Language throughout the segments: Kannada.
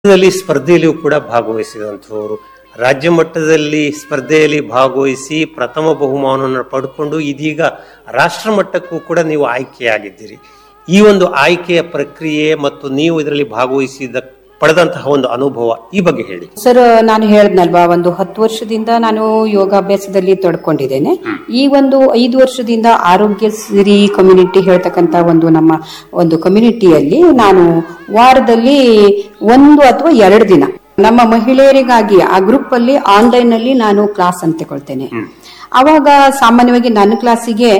ಸ್ಪರ್ಧೆಯಲ್ಲಿಯೂ ಕೂಡ ಭಾಗವಹಿಸಿದಂಥವರು, ರಾಜ್ಯ ಮಟ್ಟದಲ್ಲಿ ಸ್ಪರ್ಧೆಯಲ್ಲಿ ಭಾಗವಹಿಸಿ ಪ್ರಥಮ ಬಹುಮಾನವನ್ನು ಪಡ್ಕೊಂಡು ಇದೀಗ ರಾಷ್ಟ್ರ ಮಟ್ಟಕ್ಕೂ ಕೂಡ ನೀವು ಆಯ್ಕೆಯಾಗಿದ್ದೀರಿ. ಈ ಒಂದು ಆಯ್ಕೆಯ ಪ್ರಕ್ರಿಯೆ ಮತ್ತು ನೀವು ಇದರಲ್ಲಿ ಭಾಗವಹಿಸಿದ ಪಡೆದಂತಹ ಒಂದು ಅನುಭವ ಈ ಬಗ್ಗೆ ಹೇಳಿ ಸರ್. ನಾನು ಹೇಳ್ದಲ್ವಾ, ಒಂದು 10 ವರ್ಷದಿಂದ ನಾನು ಯೋಗಾಭ್ಯಾಸದಲ್ಲಿ ತೊಡ್ಕೊಂಡಿದ್ದೇನೆ. ಈ ಒಂದು 5 ವರ್ಷದಿಂದ ಆರೋಗ್ಯ ಸಿರಿ ಕಮ್ಯುನಿಟಿ ಹೇಳ್ತಕ್ಕಂತ ನಮ್ಮ ಒಂದು ಕಮ್ಯುನಿಟಿಯಲ್ಲಿ ನಾನು ವಾರದಲ್ಲಿ 1 ಅಥವಾ 2 ದಿನ ನಮ್ಮ ಮಹಿಳೆಯರಿಗಾಗಿ ಆ ಗ್ರೂಪ್ ಅಲ್ಲಿ ಆನ್ಲೈನ್ ಅಲ್ಲಿ ನಾನು ಕ್ಲಾಸ್ ಅಂತ ತಗೊಳ್ತೇನೆ. ಅವಾಗ ಸಾಮಾನ್ಯವಾಗಿ ನನ್ನ ಕ್ಲಾಸಿಗೆ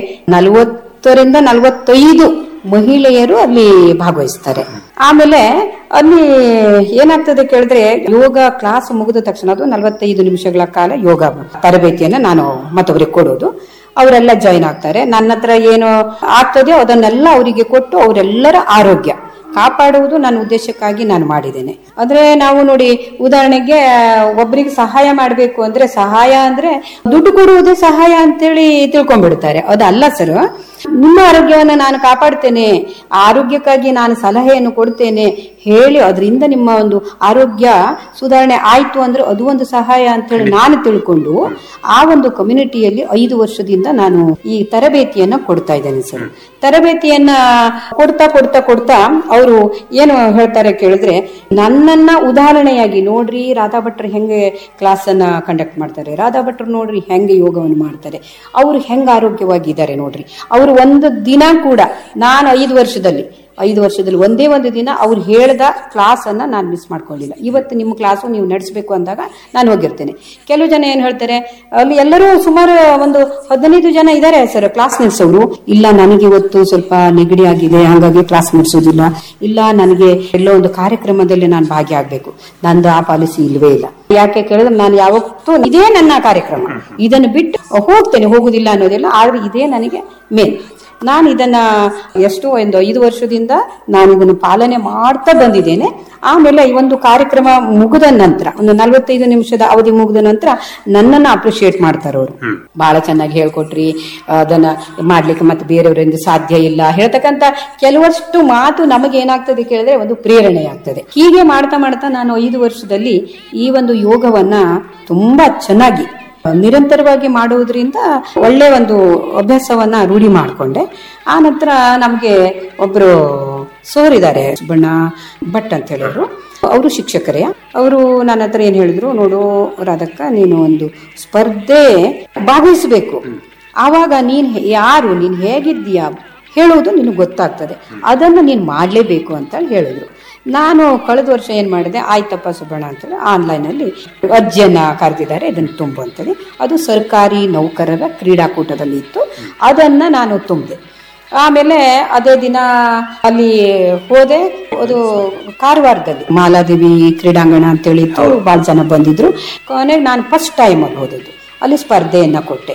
40ರಿಂದ 45 ಮಹಿಳೆಯರು ಅಲ್ಲಿ ಭಾಗವಹಿಸ್ತಾರೆ. ಆಮೇಲೆ ಅಲ್ಲಿ ಏನಾಗ್ತದೆ ಕೇಳಿದ್ರೆ, ಯೋಗ ಕ್ಲಾಸ್ ಮುಗಿದ ತಕ್ಷಣ ಅದು 45 ನಿಮಿಷಗಳ ಕಾಲ ಯೋಗ ತರಬೇತಿಯನ್ನ ನಾನು ಮತ್ತೊಬ್ಬರಿಗೆ ಕೊಡೋದು. ಅವರೆಲ್ಲ ಜಾಯಿನ್ ಆಗ್ತಾರೆ. ನನ್ನ ಹತ್ರ ಏನು ಆಗ್ತದೆಯೋ ಅದನ್ನೆಲ್ಲ ಅವರಿಗೆ ಕೊಟ್ಟು ಅವರೆಲ್ಲರ ಆರೋಗ್ಯ ಕಾಪಾಡುವುದು ನನ್ನ ಉದ್ದೇಶಕ್ಕಾಗಿ ನಾನು ಮಾಡಿದ್ದೇನೆ. ಅಂದ್ರೆ ನಾವು ನೋಡಿ, ಉದಾಹರಣೆಗೆ ಒಬ್ಬರಿಗೆ ಸಹಾಯ ಮಾಡಬೇಕು ಅಂದ್ರೆ, ಸಹಾಯ ಅಂದ್ರೆ ದುಡ್ಡು ಕೊಡುವುದೇ ಸಹಾಯ ಅಂತೇಳಿ ತಿಳ್ಕೊಂಡ್ಬಿಡ್ತಾರೆ. ಅದಲ್ಲ ಸರ್. ನಿಮ್ಮ ಆರೋಗ್ಯವನ್ನು ನಾನು ಕಾಪಾಡ್ತೇನೆ, ಆರೋಗ್ಯಕ್ಕಾಗಿ ನಾನು ಸಲಹೆಯನ್ನು ಕೊಡ್ತೇನೆ ಹೇಳಿ ಅದರಿಂದ ನಿಮ್ಮ ಒಂದು ಆರೋಗ್ಯ ಸುಧಾರಣೆ ಆಯ್ತು ಅಂದ್ರೆ ಅದು ಒಂದು ಸಹಾಯ ಅಂತೇಳಿ ನಾನು ತಿಳ್ಕೊಂಡು ಆ ಒಂದು ಕಮ್ಯುನಿಟಿಯಲ್ಲಿ 5 ವರ್ಷದಿಂದ ನಾನು ಈ ತರಬೇತಿಯನ್ನ ಕೊಡ್ತಾ ಇದ್ದೇನೆ ಸರ್. ತರಬೇತಿಯನ್ನ ಕೊಡ್ತಾ ಕೊಡ್ತಾ ಕೊಡ್ತಾ ಅವರು ಏನು ಹೇಳ್ತಾರೆ ಕೇಳಿದ್ರೆ, ನನ್ನನ್ನ ಉದಾಹರಣೆಯಾಗಿ ನೋಡ್ರಿ, ರಾಧಾ ಭಟ್ರು ಹೆಂಗೆ ಕ್ಲಾಸ್ ಅನ್ನ ಕಂಡಕ್ಟ್ ಮಾಡ್ತಾರೆ, ರಾಧಾ ಭಟ್ರು ನೋಡ್ರಿ ಹೆಂಗೆ ಯೋಗವನ್ನು ಮಾಡ್ತಾರೆ, ಅವರು ಹೆಂಗೆ ಆರೋಗ್ಯವಾಗಿದ್ದಾರೆ ನೋಡ್ರಿ. ಅವರು ಒಂದು ದಿನ ಕೂಡ ನಾನು 5 ವರ್ಷದಲ್ಲಿ ಒಂದೇ ಒಂದು ದಿನ ಅವ್ರು ಹೇಳ್ದ ಕ್ಲಾಸ್ ಅನ್ನ ನಾನು ಮಿಸ್ ಮಾಡ್ಕೊಳ್ಳಿಲ್ಲ. ಇವತ್ತು ನಿಮ್ಮ ಕ್ಲಾಸು ನೀವು ನಡೆಸಬೇಕು ಅಂದಾಗ ನಾನು ಹೋಗಿರ್ತೇನೆ. ಕೆಲವು ಜನ ಏನ್ ಹೇಳ್ತಾರೆ, ಅಲ್ಲಿ ಎಲ್ಲರೂ ಸುಮಾರು ಒಂದು 15 ಜನ ಇದ್ದಾರೆ ಸರ್ ಕ್ಲಾಸ್ ನಡೆಸೋರು. ಇಲ್ಲ, ನನಗೆ ಇವತ್ತು ಸ್ವಲ್ಪ ನೆಗಡಿ ಆಗಿದೆ ಹಾಗಾಗಿ ಕ್ಲಾಸ್ ನಡೆಸೋದಿಲ್ಲ, ಇಲ್ಲ ನನಗೆ ಎಲ್ಲೋ ಒಂದು ಕಾರ್ಯಕ್ರಮದಲ್ಲಿ ನಾನು ಭಾಗಿಯಾಗಬೇಕು, ನಂದು ಆ ಪಾಲಿಸಿ ಇಲ್ವೇ ಇಲ್ಲ. ಯಾಕೆ ಕೇಳಿದ್ರೆ, ನಾನು ಯಾವತ್ತೂ ಇದೇ ನನ್ನ ಕಾರ್ಯಕ್ರಮ, ಇದನ್ನು ಬಿಟ್ಟು ಹೋಗುದಿಲ್ಲ ಅನ್ನೋದಿಲ್ಲ. ಆದ್ರೆ ಇದೇ ನನಗೆ ಮೇನ್. ನಾನು ಇದನ್ನ ಒಂದು 5 ವರ್ಷದಿಂದ ನಾನು ಇದನ್ನು ಪಾಲನೆ ಮಾಡ್ತಾ ಬಂದಿದ್ದೇನೆ. ಆಮೇಲೆ ಈ ಒಂದು ಕಾರ್ಯಕ್ರಮ ಮುಗಿದ ನಂತರ, ಒಂದು 45 ನಿಮಿಷದ ಅವಧಿ ಮುಗಿದ ನಂತರ ನನ್ನನ್ನ ಅಪ್ರಿಶಿಯೇಟ್ ಮಾಡ್ತಾರೆ ಅವರು. ಬಹಳ ಚೆನ್ನಾಗಿ ಹೇಳ್ಕೊಟ್ರಿ, ಅದನ್ನ ಮಾಡ್ಲಿಕ್ಕೆ ಮತ್ತೆ ಬೇರೆಯವರಿಂದ ಸಾಧ್ಯ ಇಲ್ಲ ಹೇಳ್ತಕ್ಕಂತ ಕೆಲವಷ್ಟು ಮಾತು ನಮಗೆ ಏನಾಗ್ತದೆ ಕೇಳಿದ್ರೆ ಒಂದು ಪ್ರೇರಣೆ ಆಗ್ತದೆ. ಹೀಗೆ ಮಾಡ್ತಾ ಮಾಡ್ತಾ ನಾನು 5 ವರ್ಷದಲ್ಲಿ ಈ ಒಂದು ಯೋಗವನ್ನ ತುಂಬಾ ಚೆನ್ನಾಗಿ ನಿರಂತರವಾಗಿ ಮಾಡುವುದರಿಂದ ಒಳ್ಳೆ ಒಂದು ಅಭ್ಯಾಸವನ್ನ ರೂಢಿ ಮಾಡಿಕೊಂಡೆ. ಆ ನಂತರ ನಮ್ಗೆ ಒಬ್ರು ಸರ್ ಇದ್ದಾರೆ, ಸುಬ್ಬಣ್ಣ ಭಟ್ ಅಂತ ಹೇಳಿದ್ರು. ಅವರು ಶಿಕ್ಷಕರೇ. ಅವರು ನನ್ನ ಹತ್ರ ಏನ್ ಹೇಳಿದ್ರು, ನೋಡು ರಾಧಕ್ಕ, ನೀನು ಒಂದು ಸ್ಪರ್ಧೆ ಭಾಗವಹಿಸಬೇಕು, ಆವಾಗ ನೀನ್ ಯಾರು, ನೀನ್ ಹೇಗಿದ್ದೀಯಾ ಹೇಳುವುದು ನಿನಗೆ ಗೊತ್ತಾಗ್ತದೆ, ಅದನ್ನು ನೀನ್ ಮಾಡ್ಲೇಬೇಕು ಅಂತ ಹೇಳಿದ್ರು. ನಾನು ಕಳೆದ ವರ್ಷ ಏನ್ ಮಾಡಿದೆ, ಆಯ್ತಪ್ಪ ಸುಬ್ಬಣ್ಣ ಅಂತೇಳಿ ಆನ್ಲೈನ್ ಅಲ್ಲಿ ಅರ್ಜಿಯನ್ನ ಕರೆದಿದ್ದಾರೆ, ಇದನ್ನು ತುಂಬು ಅಂತೇಳಿ. ಅದು ಸರ್ಕಾರಿ ನೌಕರರ ಕ್ರೀಡಾಕೂಟದಲ್ಲಿ ಇತ್ತು, ಅದನ್ನ ನಾನು ತುಂಬಿದೆ. ಆಮೇಲೆ ಅದೇ ದಿನ ಅಲ್ಲಿ ಹೋದೆ. ಅದು ಕಾರವಾರದಲ್ಲಿ ಮಾಲಾದೇವಿ ಕ್ರೀಡಾಂಗಣ ಅಂತೇಳಿ ಇತ್ತು, ಬಹಳ ಜನ ಬಂದಿದ್ರು. ಕೊನೆಗೆ ನಾನು ಫಸ್ಟ್ ಟೈಮ್ ಅಲ್ಲಿ ಹೋದದ್ದು. ಅಲ್ಲಿ ಸ್ಪರ್ಧೆಯನ್ನ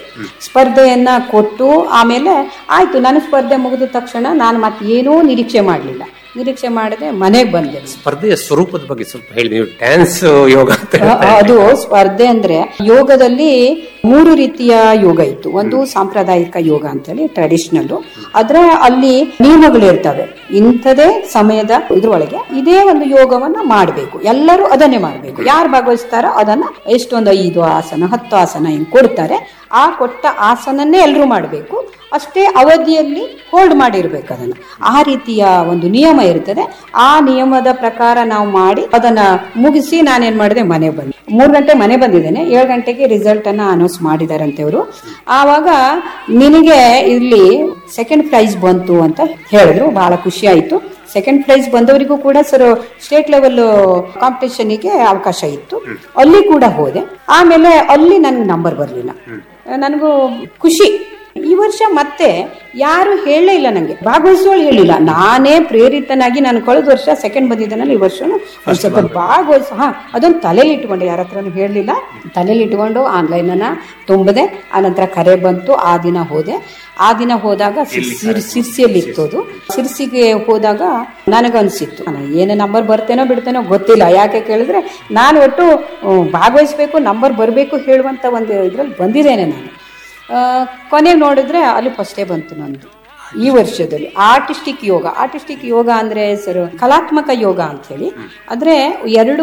ಕೊಟ್ಟು ಆಮೇಲೆ ಆಯ್ತು. ನನ್ನ ಸ್ಪರ್ಧೆ ಮುಗಿದ ತಕ್ಷಣ ನಾನು ಮತ್ತೆ ಏನೂ ನಿರೀಕ್ಷೆ ಮಾಡದೆ ಮನೆಗೆ ಬಂದೆ. ಸ್ಪರ್ಧೆಯ ಸ್ವರೂಪದ ಬಗ್ಗೆ ಸ್ವಲ್ಪ ಹೇಳಿ. ನೀವು ಡ್ಯಾನ್ಸ್ ಯೋಗ ಅದು ಸ್ಪರ್ಧೆ ಅಂದ್ರೆ, ಯೋಗದಲ್ಲಿ 3 ರೀತಿಯ ಯೋಗ ಇತ್ತು. ಒಂದು ಸಾಂಪ್ರದಾಯಿಕ ಯೋಗ ಅಂತೇಳಿ ಟ್ರೆಡಿಷನಲ್, ಆದ್ರೆ ಅಲ್ಲಿ ನಿಯಮಗಳು ಇರ್ತವೆ. ಇಂಥದೇ ಸಮಯದ ಇದ್ರೊಳಗೆ ಇದೇ ಒಂದು ಯೋಗವನ್ನ ಮಾಡಬೇಕು, ಎಲ್ಲರೂ ಅದನ್ನೇ ಮಾಡಬೇಕು. ಯಾರು ಭಾಗವಹಿಸ್ತಾರೋ ಅದನ್ನ ಎಷ್ಟೊಂದು 5 ಆಸನ 10 ಆಸನ ಹಿಂಗ್ ಕೊಡ್ತಾರೆ. ಆ ಕೊಟ್ಟ ಆಸನನ್ನೇ ಎಲ್ಲರೂ ಮಾಡಬೇಕು, ಅಷ್ಟೇ ಅವಧಿಯಲ್ಲಿ ಹೋಲ್ಡ್ ಮಾಡಿರ್ಬೇಕು ಅದನ್ನ. ಆ ರೀತಿಯ ಒಂದು ನಿಯಮ ಇರ್ತದೆ. ಆ ನಿಯಮದ ಪ್ರಕಾರ ನಾವು ಮಾಡಿ ಅದನ್ನ ಮುಗಿಸಿ ನಾನೇನ್ ಮಾಡಿದೆ, ಮನೆ ಬಂದೆ. 3 ಗಂಟೆ ಮನೆ ಬಂದಿದ್ದೇನೆ. 7 ಗಂಟೆಗೆ ರಿಸಲ್ಟ್ ಅನ್ನ ಅನೌನ್ಸ್ ಮಾಡಿದಾರಂತೆ ಅವರು. ಆವಾಗ ನಿನಗೆ ಇಲ್ಲಿ ಸೆಕೆಂಡ್ ಪ್ರೈಸ್ ಬಂತು ಅಂತ ಹೇಳಿದ್ರು. ಬಹಳ ಖುಷಿ ಆಯ್ತು. ಸೆಕೆಂಡ್ ಪ್ರೈಸ್ ಬಂದವರಿಗೂ ಕೂಡ ಸರ್ ಸ್ಟೇಟ್ ಲೆವೆಲ್ ಕಾಂಪಿಟೇಷನ್ಗೆ ಅವಕಾಶ ಇತ್ತು, ಅಲ್ಲಿ ಕೂಡ ಹೋದೆ. ಆಮೇಲೆ ಅಲ್ಲಿ ನನ್ಗೆ ನಂಬರ್ ಬರ್ಲಿಲ್ಲ. ನನಗೂ ಖುಷಿ. ಈ ವರ್ಷ ಮತ್ತೆ ಯಾರು ಹೇಳಲೇ ಇಲ್ಲ, ನಂಗೆ ಭಾಗವಹಿಸುವಳು ಹೇಳಿಲ್ಲ. ನಾನೇ ಪ್ರೇರಿತನಾಗಿ, ನಾನು ಕಳೆದ ವರ್ಷ ಸೆಕೆಂಡ್ ಬಂದಿದ್ದೇನಲ್ಲ, ಈ ವರ್ಷ ಸ್ವಲ್ಪ ಭಾಗವಹಿಸ ಅದೊಂದು ತಲೆಯಲ್ಲಿ ಇಟ್ಕೊಂಡೆ, ಯಾರ ಹತ್ರನೂ ಹೇಳಲಿಲ್ಲ. ತಲೆಯಲ್ಲಿ ಇಟ್ಕೊಂಡು ಆನ್ಲೈನ್ ಅನ್ನ ತುಂಬದೆ. ಆನಂತರ ಕರೆ ಬಂತು. ಆ ದಿನ ಹೋದೆ. ಆ ದಿನ ಹೋದಾಗ ಸಿರ್ಸಿಯಲ್ಲಿ ಇತ್ತು ಅದು. ಸಿರ್ಸಿಗೆ ಹೋದಾಗ ನನಗನ್ಸಿತ್ತು, ಏನು ನಂಬರ್ ಬರ್ತೇನೋ ಬಿಡ್ತೇನೋ ಗೊತ್ತಿಲ್ಲ. ಯಾಕೆ ಕೇಳಿದ್ರೆ, ನಾನು ಒಟ್ಟು ಭಾಗವಹಿಸ್ಬೇಕು, ನಂಬರ್ ಬರಬೇಕು ಹೇಳುವಂತ ಒಂದು ಇದ್ರಲ್ಲಿ ಬಂದಿದ್ದೇನೆ ನಾನು. ಕೊನೆಗೆ ನೋಡಿದ್ರೆ ಅಲ್ಲಿ ಫಸ್ಟೇ ಬಂತು ನಂದು ಈ ವರ್ಷದಲ್ಲಿ. ಆರ್ಟಿಸ್ಟಿಕ್ ಯೋಗ ಅಂದ್ರೆ ಸರ್ ಕಲಾತ್ಮಕ ಯೋಗ ಅಂತ ಹೇಳಿ. ಅಂದ್ರೆ 2